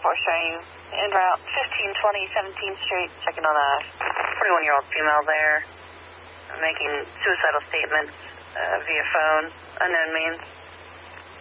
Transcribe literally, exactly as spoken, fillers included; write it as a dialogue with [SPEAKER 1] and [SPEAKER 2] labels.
[SPEAKER 1] four showing you en route fifteen twenty seventeenth Street, checking on a forty-one-year-old female there, making suicidal statements uh, via phone, unknown means.